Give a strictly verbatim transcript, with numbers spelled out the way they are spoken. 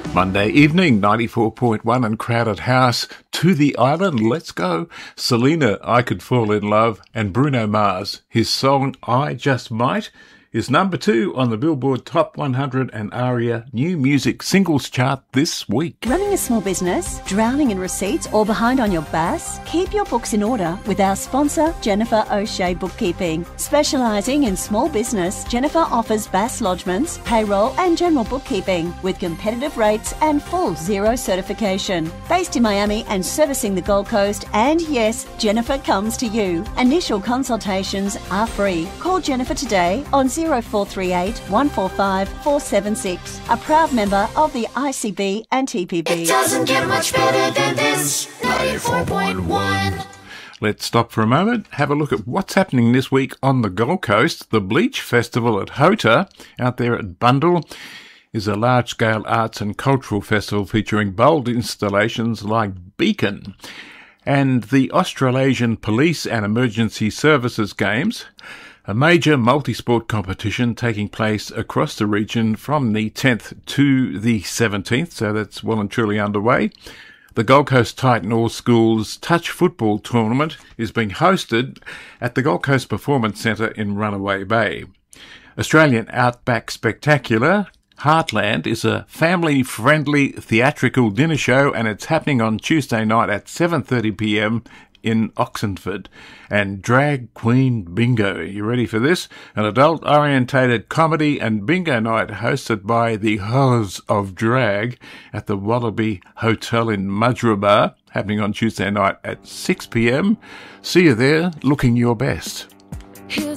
Monday evening, ninety-four point one and Crowded House. To the Island, let's go. Selena, I Could Fall in Love, and Bruno Mars. His song, I Just Might, is number two on the Billboard Top one hundred and ARIA New Music Singles Chart this week. Running a small business, drowning in receipts or behind on your B A S? Keep your books in order with our sponsor, Jennifer O'Shea Bookkeeping. Specialising in small business, Jennifer offers B A S lodgements, payroll and general bookkeeping with competitive rates and full zero certification. Based in Miami and servicing the Gold Coast, and yes, Jennifer comes to you. Initial consultations are free. Call Jennifer today on zero four three eight, one four five, four seven six. A proud member of the I C B and T P B. It doesn't get much better than this. ninety-four point one. Let's stop for a moment, have a look at what's happening this week on the Gold Coast. The Bleach Festival at Hota, out there at Bundall, is a large-scale arts and cultural festival featuring bold installations like Beacon. And the Australasian Police and Emergency Services Games, a major multi-sport competition taking place across the region from the tenth to the seventeenth, so that's well and truly underway. The Gold Coast Titan All Schools Touch Football Tournament is being hosted at the Gold Coast Performance Centre in Runaway Bay. Australian Outback Spectacular Heartland is a family-friendly theatrical dinner show, and it's happening on Tuesday night at seven thirty p m in Oxenford. And Drag Queen Bingo. You ready for this? An adult-orientated comedy and bingo night hosted by the Horrors of Drag at the Wallaby Hotel in Mudgeeraba, happening on Tuesday night at six p m. See you there, looking your best. Here's